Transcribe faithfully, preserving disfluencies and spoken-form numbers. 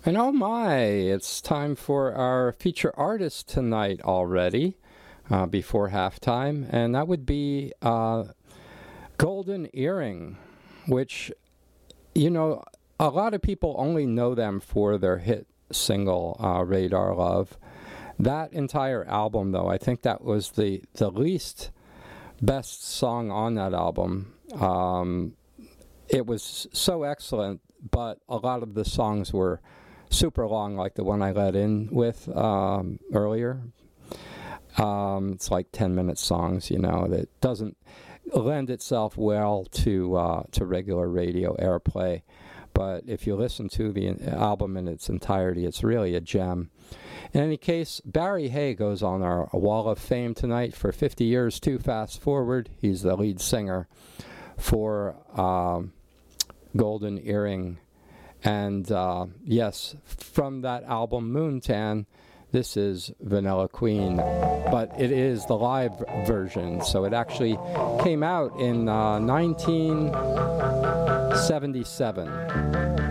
And oh my, it's time for our feature artist tonight already, uh, before halftime, and that would be uh, Golden Earring, which, you know, a lot of people only know them for their hit single, uh, Radar Love. That entire album, though, I think that was the, the least best song on that album. Um, it was so excellent, but a lot of the songs were super long, like the one I let in with um, earlier. Um, it's like ten-minute songs, you know, that doesn't lend itself well to uh, to regular radio airplay. But if you listen to the album in its entirety, it's really a gem. In any case, Barry Hay goes on our Wall of Fame tonight for fifty years, too fast forward. He's the lead singer for um, Golden Earring. And uh, yes, from that album Moontan, this is Vanilla Queen, but it is the live version, so it actually came out in uh, nineteen seventy-seven.